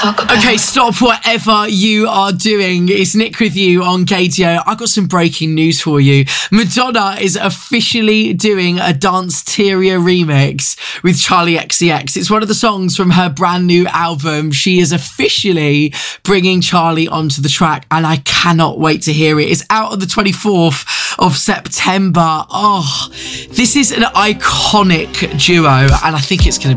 talk about. Okay, stop whatever you are doing. It's Nick with you on KTO. I've got some breaking news for you. Madonna is officially doing a Danceteria remix with Charli XCX. It's one of the songs from her brand new album. She is officially bringing Charli onto the track, and I cannot wait to hear it. It's out on the 24th of September. Oh, this is an iconic duo, and I think it's going to